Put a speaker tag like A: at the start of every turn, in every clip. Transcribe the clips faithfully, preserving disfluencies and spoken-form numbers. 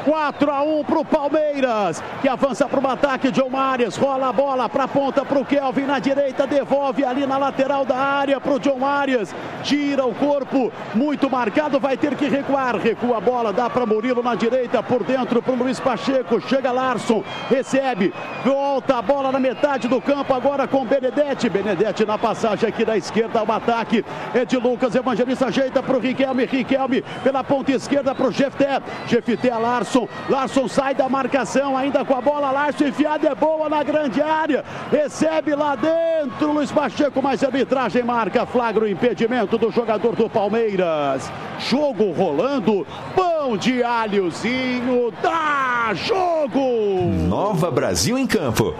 A: quatro a um pro Palmeiras, que avança pro ataque. John Arias rola a bola pra ponta pro Kelvin na direita, devolve ali na lateral da área pro John Arias, tira o corpo, muito marcado, vai ter que recuar, recua a bola, dá pra Murilo na direita, por dentro pro Luiz Pacheco, chega Larson, recebe, volta a bola na metade do campo, agora com Benedetti, Benedetti na passagem aqui da esquerda, o ataque é de Lucas Evangelista, ajeita pro Riquelme, Riquelme pela ponta esquerda pro Jefté, Jefté a Larson, Larson sai da marcação, ainda com a bola, Larson enfiada, é boa na grande área, recebe lá dentro, Luiz Pacheco, mas a arbitragem marca, flagra o impedimento do jogador do Palmeiras. Jogo rolando, pão de alhozinho, dá jogo!
B: Nova Brasil em campo.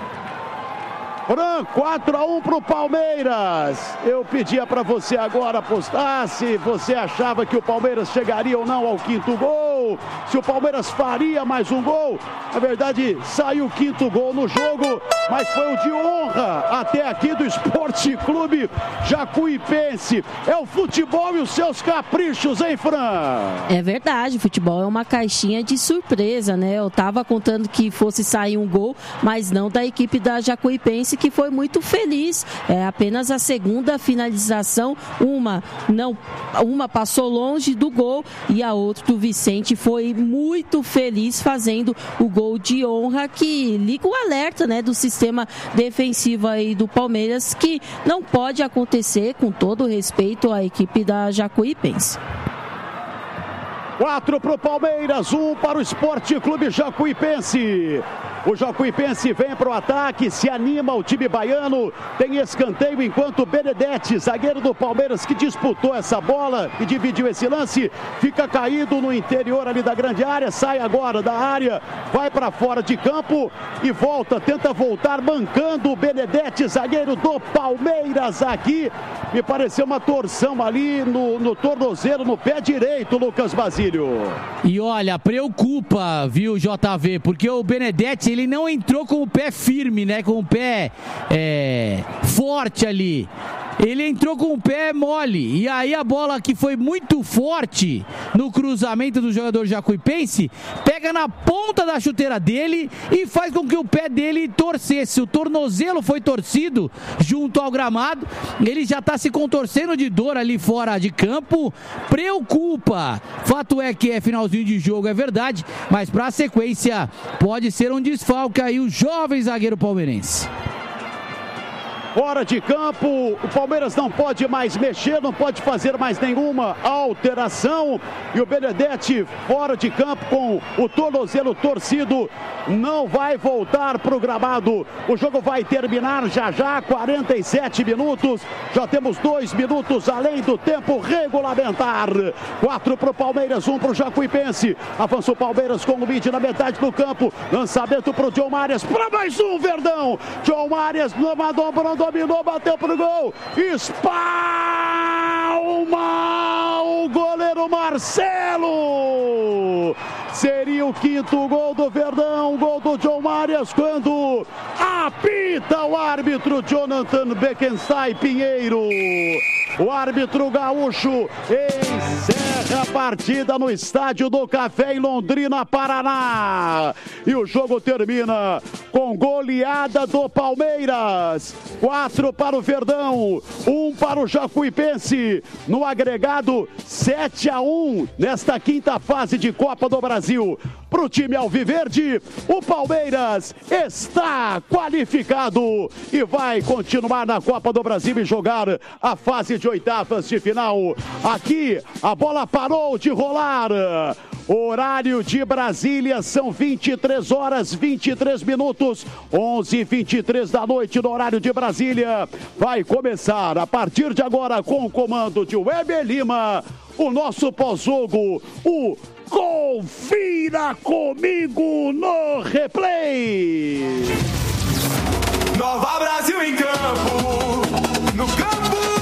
A: Fran, quatro a um pro Palmeiras. Eu pedia para você agora apostar se você achava que o Palmeiras chegaria ou não ao quinto gol, se o Palmeiras faria mais um gol. Na verdade, saiu o quinto gol no jogo, mas foi o de honra até aqui do Esporte Clube Jacuipense. É o futebol e os seus caprichos, hein, Fran?
C: É verdade, futebol é uma caixinha de surpresa, né? Eu tava contando que fosse sair um gol, mas não da equipe da Jacuipense, que foi muito feliz. É apenas a segunda finalização, uma não, uma passou longe do gol e a outra do Vicente foi muito feliz fazendo o gol de honra, que liga o alerta, né, do sistema defensivo aí do Palmeiras, que não pode acontecer, com todo respeito à equipe da Jacuipense.
A: Quatro para o Palmeiras, um para o Esporte Clube Jacuipense. O Jacuipense vem para o ataque, se anima o time baiano, tem escanteio enquanto Benedetti, zagueiro do Palmeiras que disputou essa bola e dividiu esse lance, fica caído no interior ali da grande área, sai agora da área, vai para fora de campo e volta, tenta voltar mancando o Benedetti, zagueiro do Palmeiras aqui. Me pareceu uma torção ali no, no tornozelo, no pé direito, Lucas Basílio.
D: E olha, preocupa, viu, J V, porque o Benedetti, ele não entrou com o pé firme, né, com o pé é, forte ali. Ele entrou com o pé mole, e aí a bola que foi muito forte no cruzamento do jogador jacuipense, pega na ponta da chuteira dele e faz com que o pé dele torcesse. O tornozelo foi torcido junto ao gramado, ele já está se contorcendo de dor ali fora de campo, preocupa. Fato é que é finalzinho de jogo, é verdade, mas para a sequência pode ser um desfalque aí o jovem zagueiro palmeirense.
A: Fora de campo, o Palmeiras não pode mais mexer, não pode fazer mais nenhuma alteração. E o Benedetti fora de campo com o tornozelo torcido, não vai voltar para o gramado. O jogo vai terminar já já, quarenta e sete minutos. Já temos dois minutos além do tempo regulamentar. Quatro para o Palmeiras, um para o Jacuipense. Avança o Palmeiras com o Luiz na metade do campo. Lançamento para o John Arias, para mais um, Verdão. John Arias, numa dobra, dominou, bateu pro gol, espalma o goleiro Marcelo. Seria o quinto gol do Verdão, gol do John Arias, quando apita o árbitro Jonathan Beckenstein Pinheiro. O árbitro gaúcho encerra a partida no Estádio do Café em Londrina, Paraná. E o jogo termina com goleada do Palmeiras. Quatro para o Verdão, um para o Jacuipense. No agregado, sete a um nesta quinta fase de Copa do Brasil. Para o time alviverde, o Palmeiras está qualificado e vai continuar na Copa do Brasil e jogar a fase de oitavas de final. Aqui, a bola parou de rolar. Horário de Brasília, são vinte e três horas, vinte e três minutos, onze e vinte e três da noite no horário de Brasília. Vai começar a partir de agora com o comando de Weber Lima, o nosso pós-jogo, o Confira Comigo no Replay.
B: Nova Brasil em campo.